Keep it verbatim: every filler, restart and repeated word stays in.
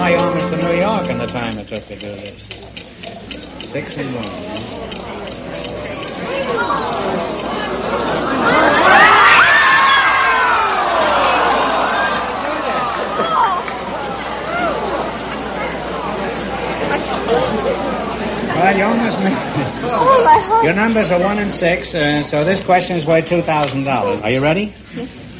I almost to New York in the time it took to do this. Six and one. Well, you almost made it. Oh, my heart. Your numbers are one and six, uh, so this question is worth two thousand dollars. Are you ready? Yes.